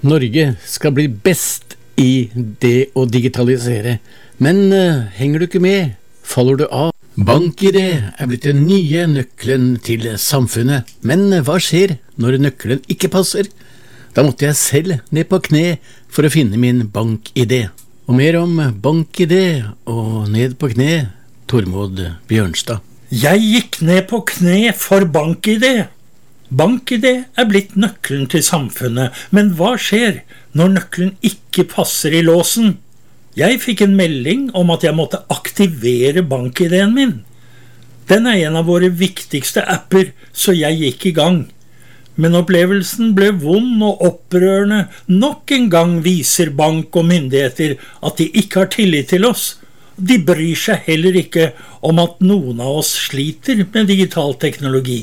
Norge skal bli best i det å digitalisere, men henger du ikke med, faller du av. BankID blitt den nye nøkkelen til samfunnet, men hva skjer når nøkkelen ikke passer? Da måtte jeg selv ned på kne for å finne min BankID. Og mer om BankID og ned på kne, Tormod Bjørnstad. Jeg gikk ned på kne for BankID. BankID blitt nøkkelen til samfunnet, men hva skjer når nøkkelen ikke passer i låsen? Jeg fikk en melding om at jeg måtte aktivere BankID-en min. Den en av våre viktigste apper, så jeg gikk i gang. Men opplevelsen ble vond og opprørende. Nok en gang viser bank og myndigheter at de ikke har tillit til oss. De bryr seg heller ikke om at noen av oss sliter med digital teknologi.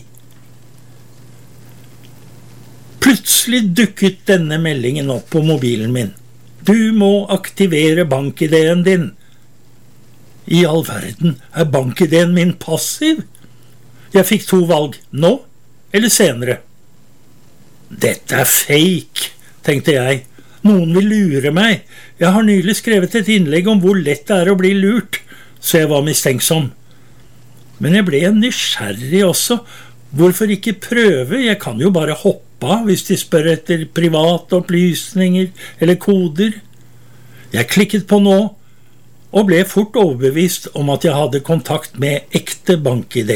Plutselig dukket denne meldingen opp på mobilen min. Du må aktivere BankID-en din. I all verden, BankID-en min passiv? Jeg fikk 2 valg, nå eller senere. Dette fake, tenkte jeg. Noen vil lure meg. Jeg har nylig skrevet et innlegg om hvor lett det å bli lurt, så jeg var mistenksom. Men jeg ble nysgjerrig også. Hvorfor ikke prøve? Jeg kan jo bare hoppe hvis de spør etter private opplysninger eller koder. Jeg klikket på nå, og ble fort overbevist om at jeg hadde kontakt med ekte BankID.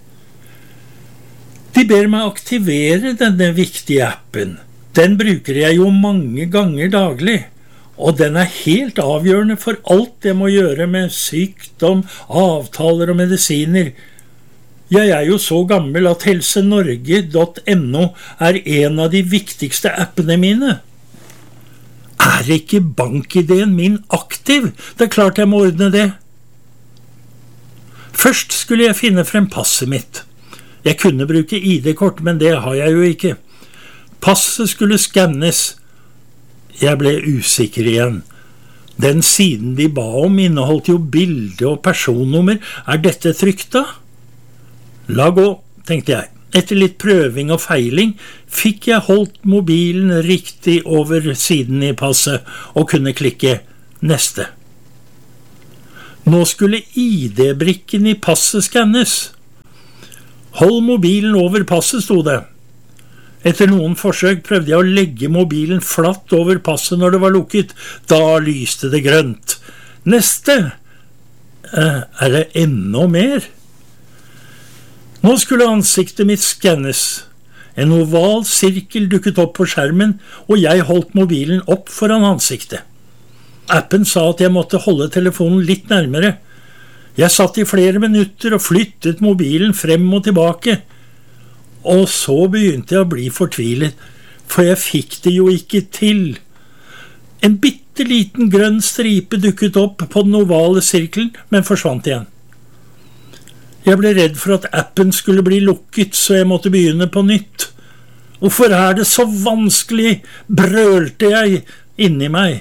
De ber meg aktivere denne viktige appen. Den bruker jeg jo mange ganger daglig, og den helt avgjørende for alt jeg må gjøre med sykdom, avtaler og medisiner. Jeg jo så gammel at helsenorge.no en av de viktigste appene mine. Ikke BankID-en min aktiv? Det klart jeg må ordne det. Først skulle jeg finne frem passet mitt. Jeg kunne bruke ID-kort, men det har jeg jo ikke. Passet skulle skannes. Jeg ble usikker igjen. Den siden de ba om inneholdt jo bilde og personnummer. Dette trygt da? La gå, tenkte jeg. Etter litt prøving og feiling fikk jeg holdt mobilen riktig over siden i passet og kunne klikke neste. Nå skulle ID-brikken i passet skannes. Hold mobilen over passet, sto det. Etter noen forsøk prøvde jeg å legge mobilen flatt over passet når det var lukket. Da lyste det grønt. Neste! Det enda mer? Nå skulle ansiktet mitt skannes. En oval sirkel dukket opp på skjermen, og jeg holdt mobilen opp foran ansiktet. Appen sa at jeg måtte holde telefonen litt nærmere. Jeg satt i flere minutter og flyttet mobilen frem og tilbake. Og så begynte jeg å bli fortvilet, for jeg fikk det jo ikke til. En bitteliten grønn stripe dukket opp på den ovale sirkelen, men forsvant igjen. Jeg ble redd for at appen skulle bli lukket, så jeg måtte begynne på nytt. Hvorfor det så vanskelig, brølte jeg inni meg.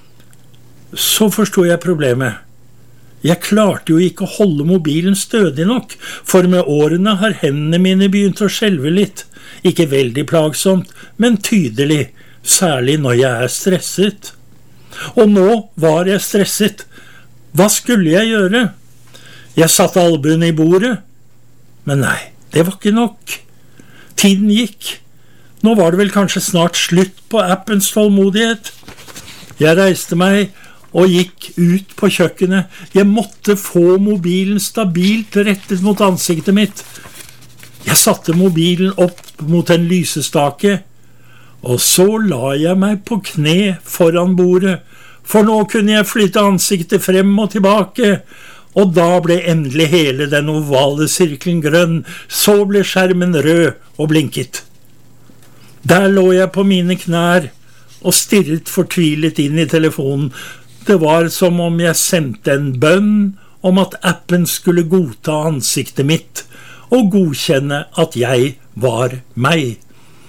Så forstod jeg problemet. Jeg klarte jo ikke å holde mobilen stødig nok, for med årene har hendene mine begynt å skjelve litt. Ikke veldig plagsomt, men tydelig, særlig når jeg stresset. Og nå var jeg stresset. Hva skulle jeg gjøre? Jeg satte albuen i bordet, men nei, det var ikke nok. Tiden gikk. Nå var det vel kanskje snart slutt på appens tålmodighet. Jeg reiste meg og gikk ut på kjøkkenet. Jeg måtte få mobilen stabilt rettet mot ansiktet mitt. Jeg satte mobilen opp mot en lysestake, og så la jeg meg på kne foran bordet, for nå kunne jeg flytte ansiktet frem og tilbake, og da ble endelig hele den ovale sirkelen grønn, så ble skjermen rød og blinket. Der lå jeg på mine knær og stirret fortvilet inn i telefonen. Det var som om jeg sendte en bønn om at appen skulle godta ansiktet mitt og godkjenne at jeg var meg.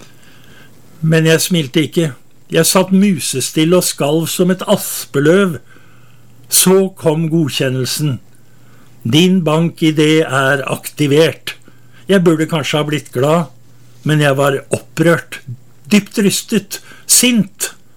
Men jeg smilte ikke. Jeg satt musestille og skalv som et aspeløv. Så kom godkjennelsen. Din BankID aktivert. Jeg burde kanskje ha blitt glad, men jeg var opprørt, dypt rystet, sint.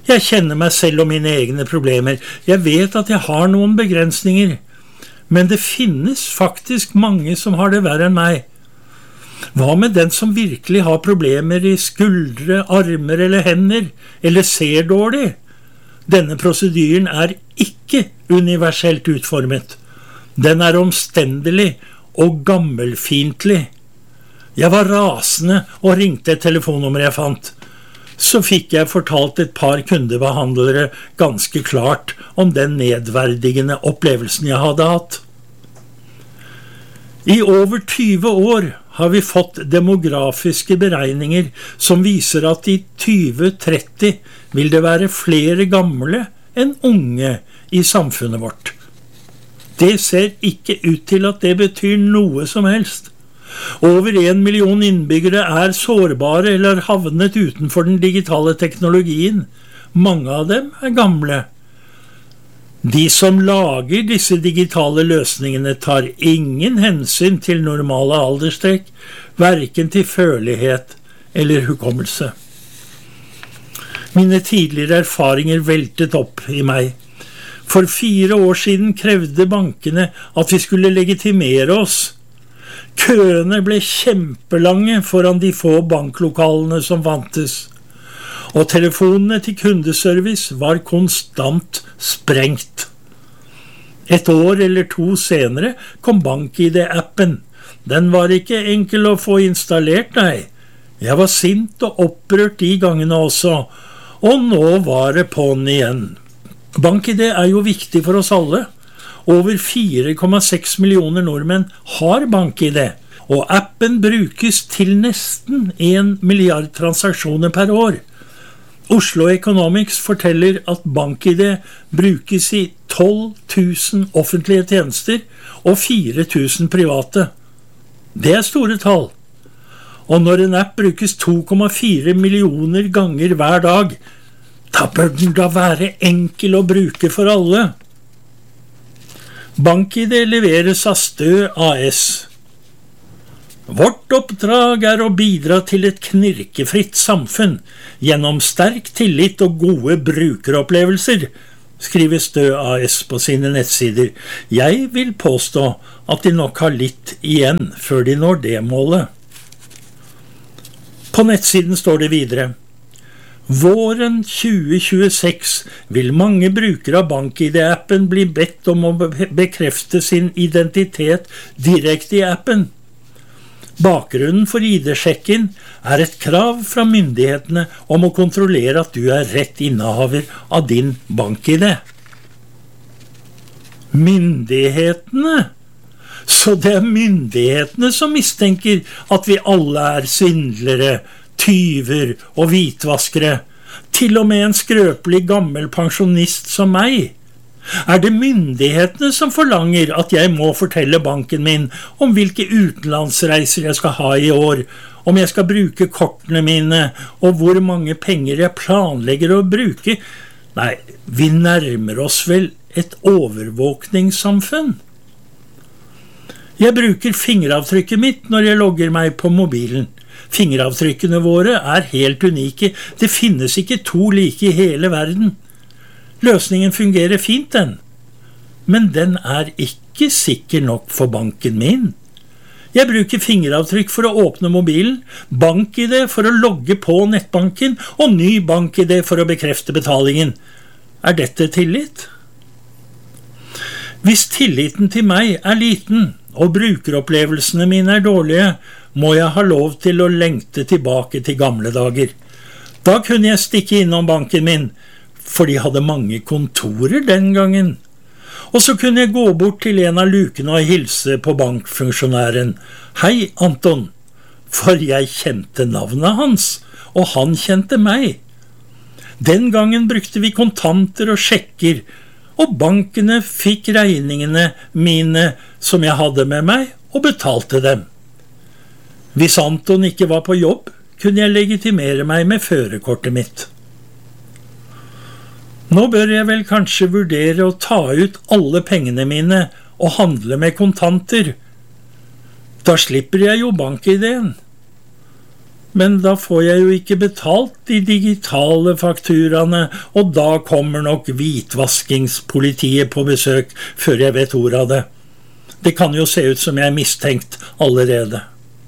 Jeg kjenner meg selv og mine egne problemer. Jeg vet at jeg har noen begrensninger. Men det finnes faktisk mange som har det verre enn meg. Hva med den som virkelig har problemer i skuldre, armer eller hender, eller ser dårlig? Denne prosedyren er ikke universelt utformet. Den er omstendelig og gammelfiendtlig. Jeg var rasende og ringte et telefonnummer jeg fant. Så fikk jeg fortalt et par kundebehandlere ganske klart om den nedverdigende opplevelsen jeg hadde hatt. I over 20 år har vi fått demografiske beregninger som viser at i 2030 vil det være flere gamle enn unge i samfunnet vårt. Det ser ikke ut til at det betyr noe som helst. Over 1 million innbyggere er sårbare eller har havnet utenfor den digitale teknologien. Mange av dem er gamle. De som lager disse digitale løsningene tar ingen hensyn til normale alderstrekk, hverken til følelighet eller hukommelse. Mine tidligere erfaringer veltet opp i meg. For 4 år siden krevde bankene at vi skulle legitimere oss. Køene ble kjempelange foran de få banklokalene som fantes, og telefonene til kundeservice var konstant sprengt. Et år eller 2 senere kom BankID-appen. Den var ikke enkel å få installert, nei. Jeg var sint og opprørt de gangene også, og nå var det på'n igjen. BankID er jo viktig for oss alle. Over 4,6 millioner nordmenn har BankID, og appen brukes til nesten 1 milliard transaksjoner per år. Oslo Economics forteller at BankID brukes i 12 000 offentlige tjenester og 4 000 private. Det er store tall. Og når en app brukes 2,4 millioner ganger hver dag, da bør den da være enkel å bruke for alle. BankID leveres av Stø AS. Vårt oppdrag er å bidra til et knirkefritt samfunn gjennom sterk tillit og gode brukeropplevelser, skriver Stø AS på sine nettsider. Jeg vil påstå at de nok har litt igjen før de når det målet. På nettsiden står det videre: Våren 2026 vil mange brukere av BankID-appen bli bedt om å bekrefte sin identitet direkte i appen. Bakgrunnen for ID-sjekken er et krav fra myndighetene om å kontrollere at du er rett innehaver av din BankID. Myndighetene? Så det er myndighetene som mistenker at vi alle er svindlere, tyver og hvitvaskere, til og med en skrøpelig gammel pensjonist som meg. Er det myndighetene som forlanger at jeg må fortelle banken min om hvilke utenlandsreiser jeg skal ha i år, om jeg skal bruke kortene mine, og hvor mange penger jeg planlegger å bruke? Nei, vi nærmer oss vel et overvåkningssamfunn. Jeg bruker fingeravtrykket mitt når jeg logger meg på mobilen. Fingeravtrykkene våre er helt unike. Det finnes ikke 2 like i hele verden. Løsningen fungerer fint, den. Men den er ikke sikker nok for banken min. Jeg bruker fingeravtrykk for å åpne mobilen, BankID for å logge på nettbanken, og ny BankID for å bekrefte betalingen. Er dette tillit? Hvis tilliten til meg er liten, og brukeropplevelsene mine er dårlige, må jeg ha lov til å lengte tilbake til gamle dager. Da kunne jeg stikke innom banken min, for de hadde mange kontorer den gangen. Og så kunne jeg gå bort til en av lukene og hilse på bankfunksjonæren. Hei, Anton, for jeg kjente navnet hans, og han kjente meg. Den gangen brukte vi kontanter og sjekker, og bankene fikk regningene mine som jeg hadde med meg, og betalte dem. Hvis Anton ikke var på jobb, kunne jeg legitimere meg med førerkortet mitt. Nå bør jeg vel kanskje vurdere å ta ut alle pengene mine og handle med kontanter. Da slipper jeg jo BankID-en. Men da får jeg jo ikke betalt de digitale fakturaene, og da kommer nok hvitvaskingspolitiet på besøk før jeg vet ordet av det. Det kan jo se ut som jeg er mistenkt allerede.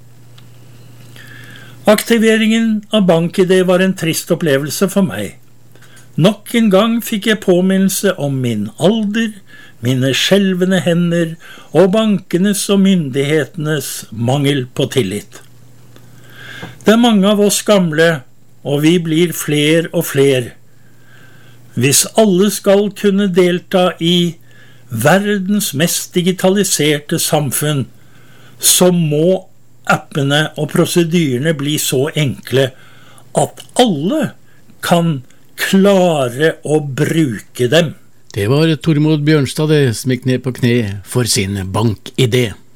Aktiveringen av BankID var en trist opplevelse for meg. Nok en gang fikk jeg påminnelse om min alder, mine skjelvende hender og bankenes og myndighetenes mangel på tillit. Det er mange av oss gamle, og vi blir fler og fler. Hvis alle skal kunne delta i verdens mest digitaliserte samfunn, så må appene og prosedyrene bli så enkle at alle kan klare å bruke dem. Det var Tormod Bjørnstad som gikk ned på kne for sin BankID.